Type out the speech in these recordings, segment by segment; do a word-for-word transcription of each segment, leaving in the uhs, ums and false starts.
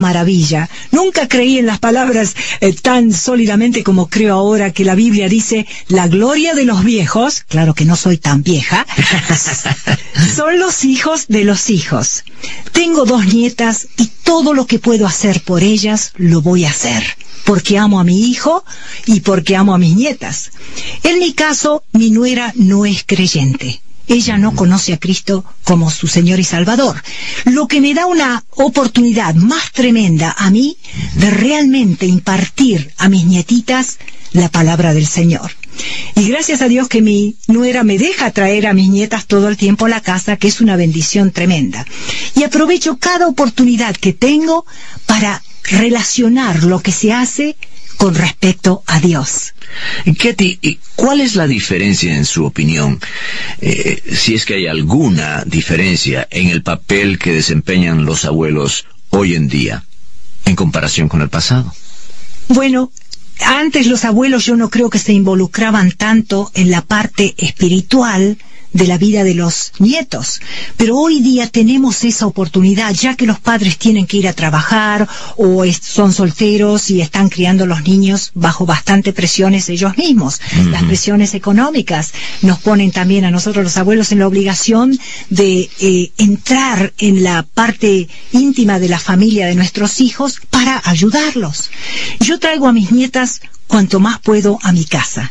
maravilla. Nunca creí en las palabras eh, tan sólidamente como creo ahora, que la Biblia dice: la gloria de los viejos, claro que no soy tan vieja, son los hijos de los hijos. Tengo dos nietas y todo lo que puedo hacer por ellas lo voy a hacer, porque amo a mi hijo y porque amo a mis nietas. En mi caso, mi nuera no es creyente. Ella no conoce a Cristo como su Señor y Salvador, lo que me da una oportunidad más tremenda a mí de realmente impartir a mis nietitas la palabra del Señor. Y gracias a Dios que mi nuera me deja traer a mis nietas todo el tiempo a la casa, que es una bendición tremenda. Y aprovecho cada oportunidad que tengo para relacionar lo que se hace con respecto a Dios. Ketty, ¿cuál es la diferencia, en su opinión, eh, si es que hay alguna diferencia en el papel que desempeñan los abuelos hoy en día en comparación con el pasado? Bueno, antes los abuelos yo no creo que se involucraban tanto en la parte espiritual de la vida de los nietos, pero hoy día tenemos esa oportunidad, ya que los padres tienen que ir a trabajar o es, son solteros y están criando los niños bajo bastante presiones ellos mismos. Uh-huh. Las presiones económicas nos ponen también a nosotros los abuelos en la obligación de eh, entrar en la parte íntima de la familia de nuestros hijos para ayudarlos. Yo traigo a mis nietas cuanto más puedo a mi casa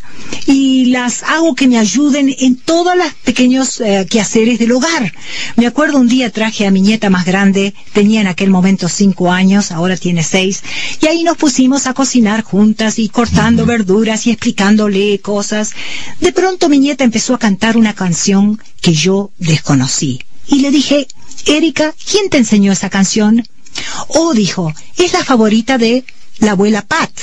y las hago que me ayuden en todos los pequeños eh, quehaceres del hogar. Me acuerdo un día traje a mi nieta más grande, tenía en aquel momento cinco años, ahora tiene seis, y ahí nos pusimos a cocinar juntas y cortando verduras y explicándole cosas. De pronto mi nieta empezó a cantar una canción que yo desconocí y le dije: Erika, ¿quién te enseñó esa canción? Oh, dijo, es la favorita de la abuela Pat.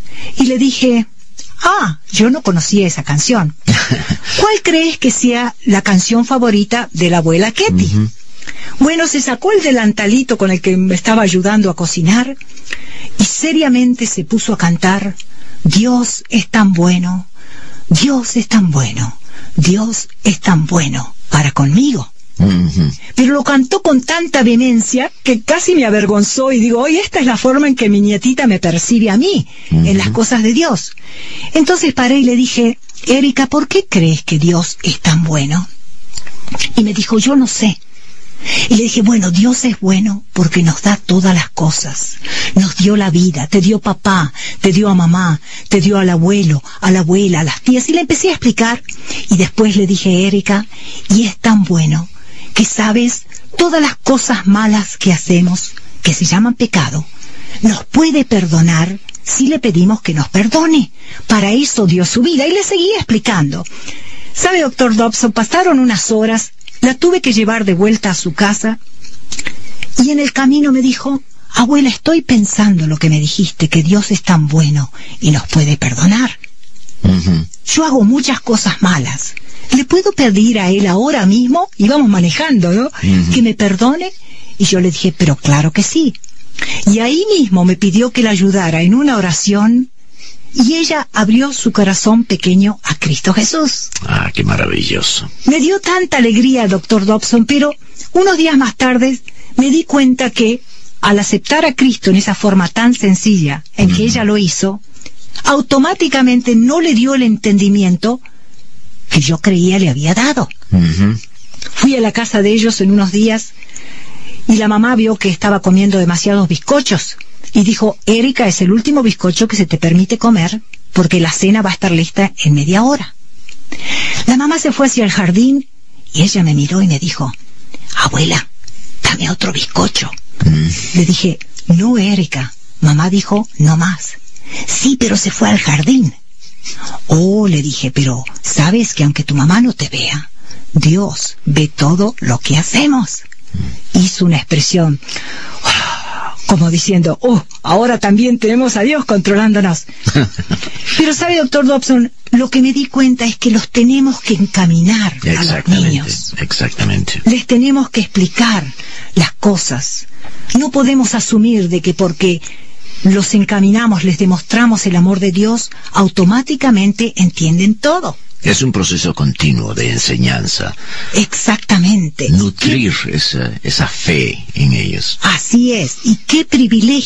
Y le dije: ah, yo no conocía esa canción. ¿Cuál crees que sea la canción favorita de la abuela Ketty? Uh-huh. Bueno, se sacó el delantalito con el que me estaba ayudando a cocinar y seriamente se puso a cantar: Dios es tan bueno, Dios es tan bueno, Dios es tan bueno para conmigo. Uh-huh. Pero lo cantó con tanta vehemencia que casi me avergonzó y digo: oye, esta es la forma en que mi nietita me percibe a mí, uh-huh, en las cosas de Dios. Entonces paré y le dije: Erika, ¿por qué crees que Dios es tan bueno? Y me dijo: yo no sé. Y le dije: bueno, Dios es bueno porque nos da todas las cosas. Nos dio la vida, te dio papá, te dio a mamá, te dio al abuelo, a la abuela, a las tías. Y le empecé a explicar y después le dije: Erika, y es tan bueno que sabes, todas las cosas malas que hacemos, que se llaman pecado, nos puede perdonar si le pedimos que nos perdone. Para eso dio su vida. Y le seguía explicando. ¿Sabe, doctor Dobson? Pasaron unas horas, la tuve que llevar de vuelta a su casa, y en el camino me dijo: abuela, estoy pensando lo que me dijiste, que Dios es tan bueno y nos puede perdonar. Uh-huh. Yo hago muchas cosas malas. ¿Le puedo pedir a él ahora mismo? Íbamos manejando, ¿no? Uh-huh. Que me perdone. Y yo le dije: pero claro que sí. Y ahí mismo me pidió que la ayudara en una oración y ella abrió su corazón pequeño a Cristo Jesús. Ah, qué maravilloso. Me dio tanta alegría, doctor Dobson, pero unos días más tarde me di cuenta que al aceptar a Cristo en esa forma tan sencilla en que uh-huh. ella lo hizo, automáticamente no le dio el entendimiento que yo creía le había dado. Uh-huh. Fui a la casa de ellos en unos días y la mamá vio que estaba comiendo demasiados bizcochos y dijo: Erika, es el último bizcocho que se te permite comer porque la cena va a estar lista en media hora. La mamá se fue hacia el jardín y ella me miró y me dijo: abuela, dame otro bizcocho. Uh-huh. Le dije: no, Erika. Mamá dijo: no más. Sí, pero se fue al jardín. Oh, le dije, pero sabes que aunque tu mamá no te vea, Dios ve todo lo que hacemos. Hizo una expresión como diciendo: oh, ahora también tenemos a Dios controlándonos. Pero sabe, doctor Dobson, lo que me di cuenta es que los tenemos que encaminar a los niños. Exactamente. Les tenemos que explicar las cosas. No podemos asumir de que porque los encaminamos, les demostramos el amor de Dios, automáticamente entienden todo. Es un proceso continuo de enseñanza. Exactamente. Nutrir esa, esa fe en ellos. Así es. Y qué privilegio